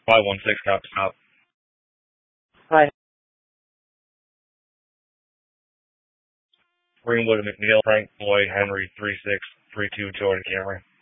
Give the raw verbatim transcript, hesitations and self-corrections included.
five one six, cop stop. Hi. Greenwood, McNeil, Frank, Boy, Henry, three six three two, Jordan Camry.